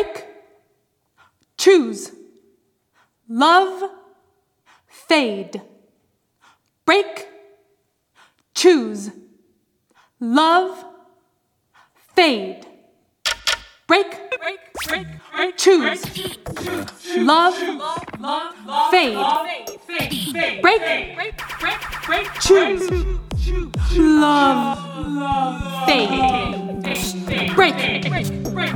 break, choose, love, fade, break, choose, love, fade, break, choose, love, fade, break, choose, love, fade, break.